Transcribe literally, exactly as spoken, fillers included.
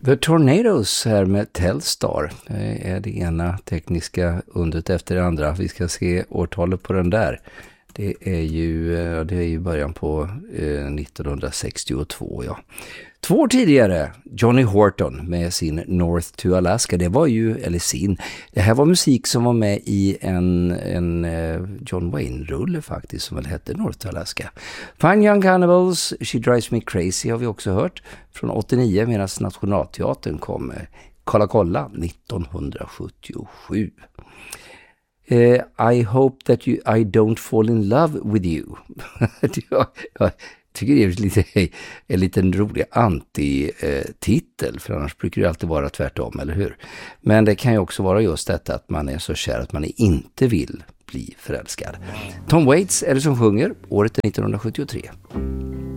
The Tornadoes här med Telstar. Det är det ena tekniska undret efter det andra. Vi ska se årtalet på den där. Det är ju, det är ju början på eh, nittonhundrasextiotvå, ja. Två år tidigare, Johnny Horton med sin North to Alaska. Det var ju, eller sin, det här var musik som var med i en, en John Wayne-rulle faktiskt, som väl hette North to Alaska. Fine Young Cannibals, She Drives Me Crazy har vi också hört från åttionio, medan Nationalteatern kom med Kolla Kolla nittonhundrasjuttiosju. Uh, I hope that you, I don't fall in love with you. jag, jag tycker det är lite, en liten rolig anti-titel, för annars brukar det alltid vara tvärtom, eller hur? Men det kan ju också vara just detta att man är så kär att man inte vill bli förälskad. Tom Waits är det som sjunger, året är nittonhundrasjuttiotre.